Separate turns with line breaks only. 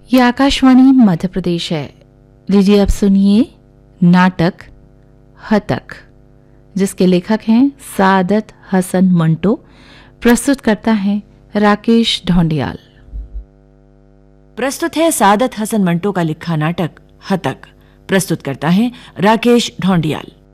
ये आकाशवाणी मध्य प्रदेश है। लीजिए अब सुनिए नाटक हतक, जिसके लेखक हैं सादत हसन मंटो। प्रस्तुत करता है राकेश ढोंडियाल।
प्रस्तुत है सादत हसन मंटो का लिखा नाटक हतक। प्रस्तुत करता है राकेश ढोंडियाल।